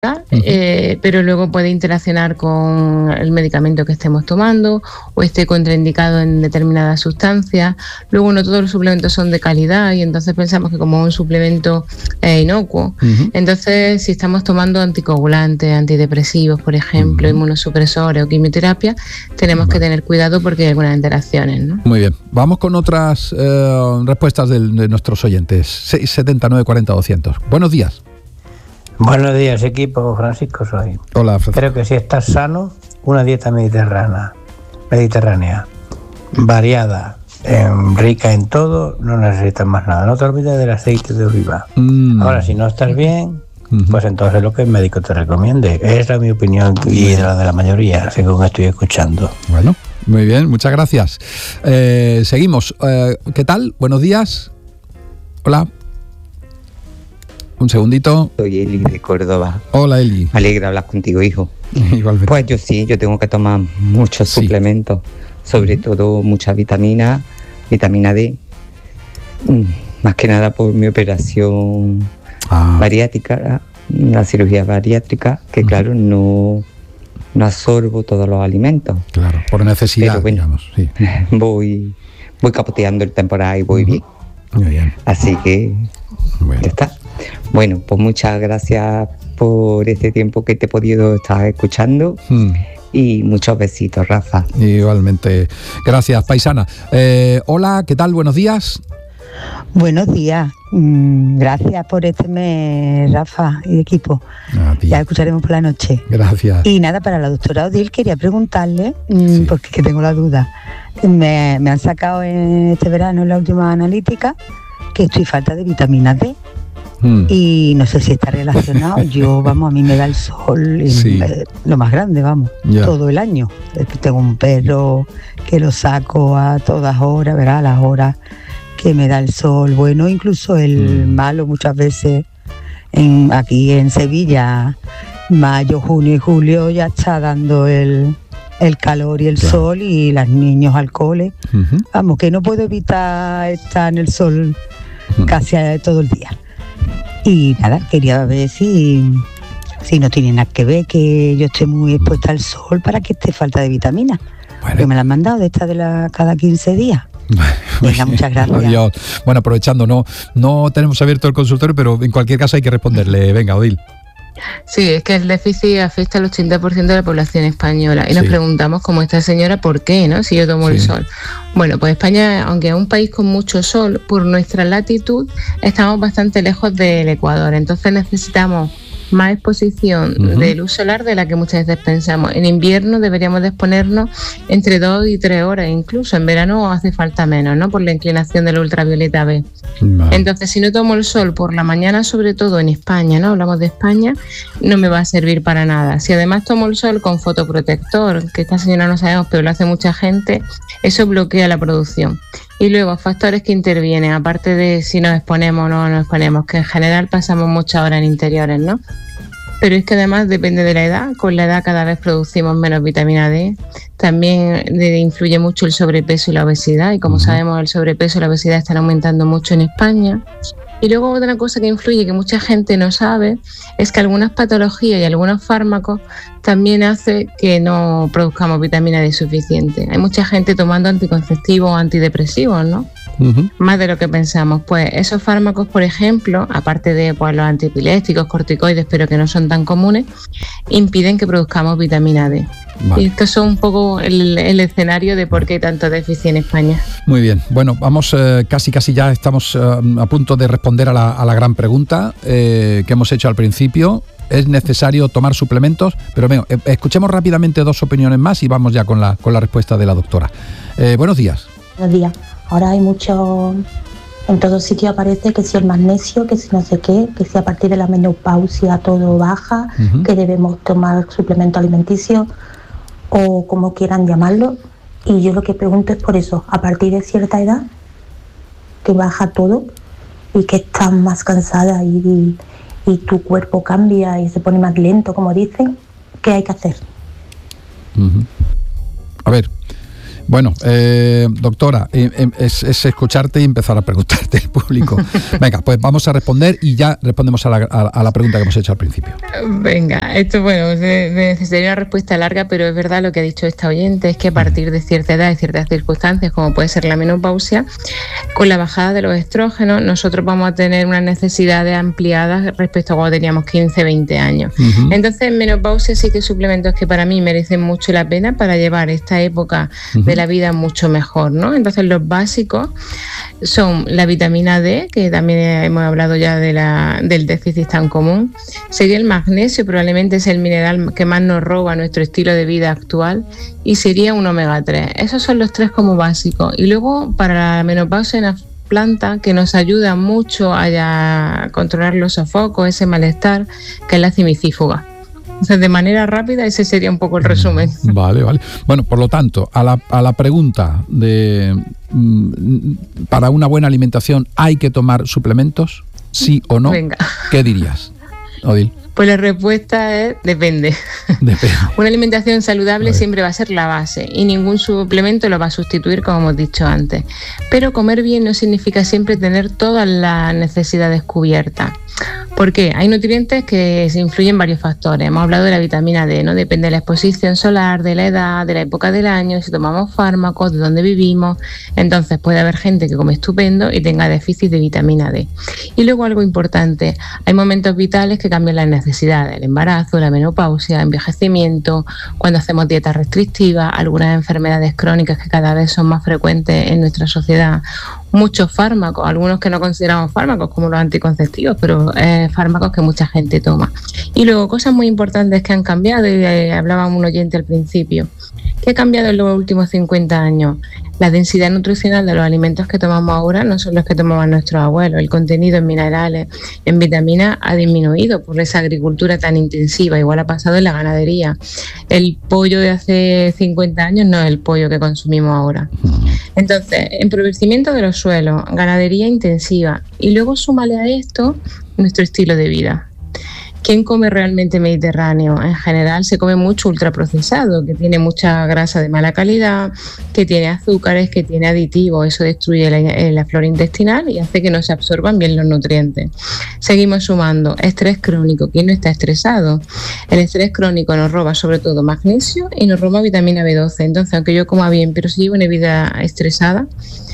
pero luego puede interaccionar con el medicamento que estemos tomando o esté contraindicado en determinadas sustancias. Luego no todos los suplementos son de calidad y entonces pensamos que como un suplemento es inocuo. Entonces, si estamos tomando anticoagulantes, antidepresivos, por ejemplo, inmunosupresores o quimioterapia, tenemos que tener cuidado porque hay algunas interacciones, ¿no? Muy bien. Vamos con otras respuestas de nuestros oyentes. 679 40 200. Buenos días. Buenos días, equipo. Francisco soy. Hola, Francisco. Creo que si estás sano, una dieta mediterránea, variada, rica en todo, no necesitas más nada. No te olvides del aceite de oliva. Ahora, si no estás bien, pues entonces lo que el médico te recomiende. Esa es mi opinión y la de la mayoría, según estoy escuchando. Bueno, muy bien, muchas gracias. Seguimos. ¿Qué tal? Buenos días. Hola. Un segundito. Soy Eli de Córdoba. Hola, Eli. Me alegra hablar contigo, hijo. Igualmente. Pues yo tengo que tomar muchos suplementos, sobre todo mucha vitamina D, más que nada por mi operación bariátrica, la cirugía bariátrica, que claro, no absorbo todos los alimentos. Claro, por necesidad, pero bueno, digamos. Sí. Voy capoteando el temporal y voy bien. Muy bien. Así que ya está. Bueno, pues muchas gracias por este tiempo que te he podido estar escuchando y muchos besitos, Rafa. Igualmente. Gracias, paisana. Hola, ¿qué tal? Buenos días. Buenos días. Gracias por este mes, Rafa y equipo. Ya escucharemos por la noche. Gracias. Y nada, para la doctora Odil quería preguntarle, porque es que tengo la duda. Me han sacado este verano en la última analítica que estoy falta de vitamina D. Y no sé si está relacionado. A mí me da el sol, lo más grande, todo el año. Tengo un perro que lo saco a todas horas, a las horas que me da el sol. Bueno, incluso el malo muchas veces aquí en Sevilla, mayo, junio y julio ya está dando el calor y el sol y los niños al cole. Que no puedo evitar estar en el sol casi todo el día. Y nada, quería ver si no tiene nada que ver que yo esté muy expuesta al sol para que esté falta de vitaminas. Que me la han mandado de cada 15 días. Venga, muchas gracias. Adiós. Bueno, aprovechando, no tenemos abierto el consultorio, pero en cualquier caso hay que responderle. Venga, Odil. Sí, es que el déficit afecta al 80% de la población española y nos preguntamos, como esta señora, ¿por qué, no? Si yo tomo el sol. Bueno, pues España, aunque es un país con mucho sol, por nuestra latitud estamos bastante lejos del Ecuador, entonces necesitamos más exposición de luz solar de la que muchas veces pensamos. En invierno deberíamos de exponernos entre 2 y 3 horas, incluso en verano hace falta menos, ¿no? Por la inclinación del ultravioleta B. Entonces, si no tomo el sol por la mañana, sobre todo en España, ¿no? Hablamos de España, no me va a servir para nada. Si además tomo el sol con fotoprotector, que esta señora no sabemos, pero lo hace mucha gente, eso bloquea la producción. Y luego factores que intervienen, aparte de si nos exponemos o no nos exponemos, que en general pasamos muchas horas en interiores, ¿no? Pero es que además depende de la edad, con la edad cada vez producimos menos vitamina D, también influye mucho el sobrepeso y la obesidad, y como sabemos el sobrepeso y la obesidad están aumentando mucho en España. Y luego otra cosa que influye, que mucha gente no sabe, es que algunas patologías y algunos fármacos también hacen que no produzcamos vitamina D suficiente. Hay mucha gente tomando anticonceptivos o antidepresivos, ¿no? Más de lo que pensamos. Pues esos fármacos, por ejemplo, aparte de los antiepilépticos, corticoides, pero que no son tan comunes, impiden que produzcamos vitamina D. Y esto es un poco el escenario de por qué hay tanto déficit en España. Muy bien. Bueno, vamos, casi ya estamos a punto de responder a la gran pregunta que hemos hecho al principio. ¿Es necesario tomar suplementos? Pero venga, escuchemos rápidamente 2 opiniones más y vamos ya con la respuesta de la doctora. Buenos días. Buenos días. Ahora hay mucho, en todos sitios aparece que si el magnesio, que si no sé qué, que si a partir de la menopausia todo baja, que debemos tomar suplemento alimenticio o como quieran llamarlo. Y yo lo que pregunto es por eso, a partir de cierta edad, que baja todo y que estás más cansada y tu cuerpo cambia y se pone más lento, como dicen, ¿qué hay que hacer? A ver, Bueno, doctora, es escucharte y empezar a preguntarte el público. Venga, pues vamos a responder y ya respondemos a la pregunta que hemos hecho al principio. Venga, esto necesitaría una respuesta larga, pero es verdad lo que ha dicho esta oyente, es que a partir de cierta edad y ciertas circunstancias, como puede ser la menopausia, con la bajada de los estrógenos, nosotros vamos a tener unas necesidades ampliadas respecto a cuando teníamos 15, 20 años. Entonces, en menopausia sí que hay suplementos que para mí merecen mucho la pena para llevar esta época de la vida mucho mejor, ¿no? Entonces, los básicos son la vitamina D, que también hemos hablado ya del déficit tan común. Sería el magnesio, probablemente es el mineral que más nos roba nuestro estilo de vida actual, y sería un omega 3. Esos son los 3 como básicos. Y luego, para la menopausia, una planta que nos ayuda mucho a controlar los sofocos, ese malestar, que es la cimicífuga. Entonces, de manera rápida, ese sería un poco el resumen. Vale. Bueno, por lo tanto, a la pregunta de ¿para una buena alimentación hay que tomar suplementos? ¿Sí o no? Venga. ¿Qué dirías, Odil? Pues la respuesta es depende. Una alimentación saludable siempre va a ser la base y ningún suplemento lo va a sustituir, como hemos dicho antes. Pero comer bien no significa siempre tener todas las necesidades cubiertas. ¿Por qué? Hay nutrientes que se influyen en varios factores. Hemos hablado de la vitamina D, ¿no? Depende de la exposición solar, de la edad, de la época del año, si tomamos fármacos, de dónde vivimos. Entonces puede haber gente que come estupendo y tenga déficit de vitamina D. Y luego algo importante, hay momentos vitales que cambian las necesidades, el embarazo, la menopausia, envejecimiento, cuando hacemos dietas restrictivas, algunas enfermedades crónicas que cada vez son más frecuentes en nuestra sociedad, muchos fármacos, algunos que no consideramos fármacos como los anticonceptivos, pero fármacos que mucha gente toma. Y luego cosas muy importantes que han cambiado, y hablaba un oyente al principio, ¿qué ha cambiado en los últimos 50 años? La densidad nutricional de los alimentos que tomamos ahora no son los que tomaban nuestros abuelos. El contenido en minerales, en vitaminas ha disminuido por esa agricultura tan intensiva. Igual ha pasado en la ganadería. El pollo de hace 50 años no es el pollo que consumimos ahora. Entonces, empobrecimiento de los suelos, ganadería intensiva. Y luego súmale a esto nuestro estilo de vida. ¿Quién come realmente mediterráneo? En general se come mucho ultraprocesado, que tiene mucha grasa de mala calidad, que tiene azúcares, que tiene aditivos. Eso destruye la flora intestinal y hace que no se absorban bien los nutrientes. Seguimos sumando estrés crónico. ¿Quién no está estresado? El estrés crónico nos roba sobre todo magnesio y nos roba vitamina B12. Entonces, aunque yo coma bien, pero si llevo una vida estresada,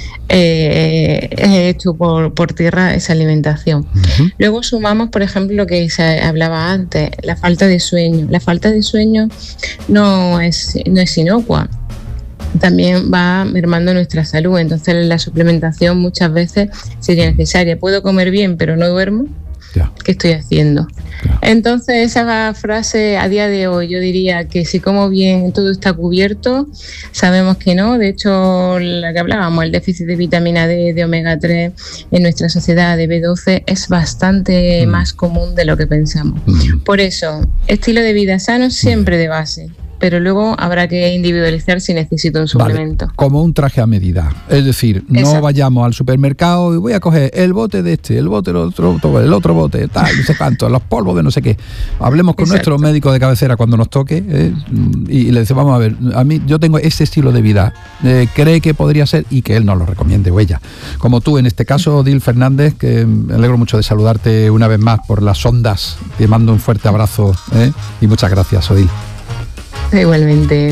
he hecho por tierra esa alimentación. Luego sumamos, por ejemplo, lo que se hablaba antes, la falta de sueño. La falta de sueño no es inocua, también va mermando nuestra salud. Entonces la suplementación muchas veces sería necesaria. Puedo comer bien pero no duermo, ¿qué estoy haciendo? Entonces esa frase a día de hoy yo diría que si como bien todo está cubierto, sabemos que no. De hecho, la que hablábamos, el déficit de vitamina D, de omega 3 en nuestra sociedad, de B12, es bastante más común de lo que pensamos. Por eso, estilo de vida sano siempre de base, pero luego habrá que individualizar si necesito un suplemento. Vale, como un traje a medida. Es decir, no vayamos al supermercado y voy a coger el bote de el bote del otro, el otro bote, tal, no sé cuánto, los polvos de no sé qué. Hablemos con nuestro médico de cabecera cuando nos toque y le decimos, vamos a ver, a mí yo tengo ese estilo de vida, cree que podría ser, y que él nos lo recomiende, o ella. Como tú, en este caso, Odil Fernández, que me alegro mucho de saludarte una vez más por las ondas. Te mando un fuerte abrazo y muchas gracias, Odil. Igualmente.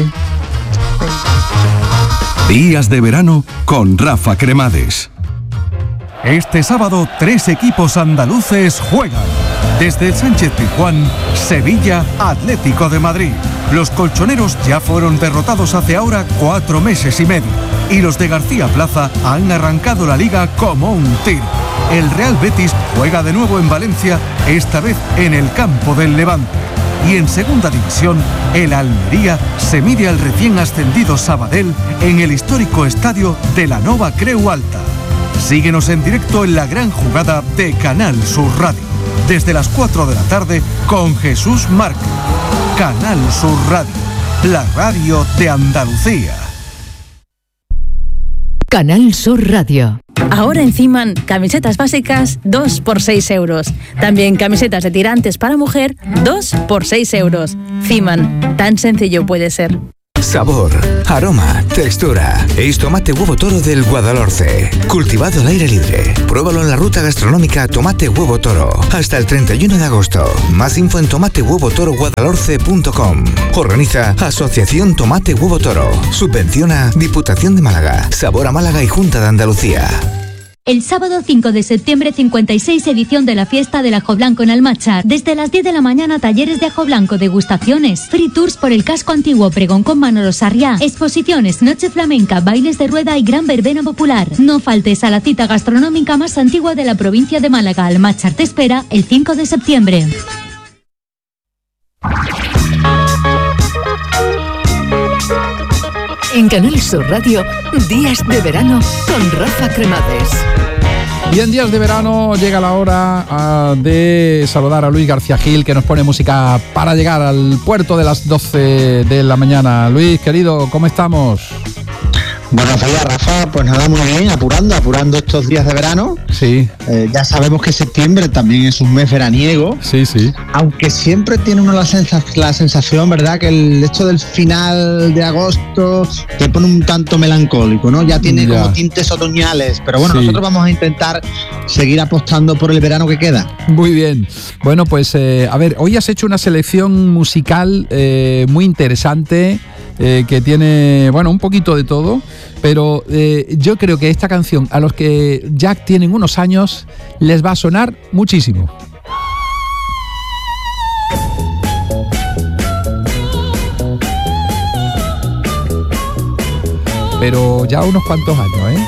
Días de verano con Rafa Cremades. Este sábado 3 equipos andaluces juegan. Desde el Sánchez Pizjuán, Sevilla, Atlético de Madrid. Los colchoneros ya fueron derrotados hace ahora 4 meses y medio. Y los de García Plaza han arrancado la liga como un tiro. El Real Betis juega de nuevo en Valencia, esta vez en el campo del Levante. Y en segunda división, el Almería se mide al recién ascendido Sabadell en el histórico estadio de la Nova Creu Alta. Síguenos en directo en la gran jugada de Canal Sur Radio, desde las 4 de la tarde con Jesús Márquez. Canal Sur Radio, la radio de Andalucía. Canal Sur Radio. Ahora en Ciman, camisetas básicas 2 por 6 euros. También camisetas de tirantes para mujer 2 por 6 euros. Ciman, tan sencillo puede ser. sabor, aroma, textura. Es tomate huevo toro del Guadalhorce, cultivado al aire libre. Pruébalo en la ruta gastronómica Tomate Huevo Toro hasta el 31 de agosto. Más info en tomatehuevotoroguadalhorce.com. Organiza Asociación Tomate Huevo Toro. Subvenciona Diputación de Málaga, Sabor a Málaga y Junta de Andalucía. El sábado 5 de septiembre, 56 edición de la fiesta del ajo blanco en Almachar. Desde las 10 de la mañana, talleres de ajo blanco, degustaciones, free tours por el casco antiguo, pregón con Manolo Sarriá, exposiciones, noche flamenca, bailes de rueda y gran verbena popular. No faltes a la cita gastronómica más antigua de la provincia de Málaga. Almachar te espera el 5 de septiembre. En Canal Sur Radio, Días de Verano con Rafa Cremades. Y en Días de Verano llega la hora de saludar a Luis García Gil, que nos pone música para llegar al puerto de las 12 de la mañana. Luis, querido, ¿cómo estamos? Buenos días, Rafa. Pues nada, muy bien, apurando estos días de verano. Sí. Ya sabemos que septiembre también es un mes veraniego. Sí, sí. Aunque siempre tiene uno la sensación, ¿verdad?, que el hecho del final de agosto te pone un tanto melancólico, ¿no? Ya tiene como tintes otoñales. Pero bueno, nosotros vamos a intentar seguir apostando por el verano que queda. Muy bien. Bueno, pues a ver, hoy has hecho una selección musical muy interesante. Que tiene, bueno, un poquito de todo, pero yo creo que esta canción a los que ya tienen unos años les va a sonar muchísimo. Pero ya unos cuantos años, ¿eh?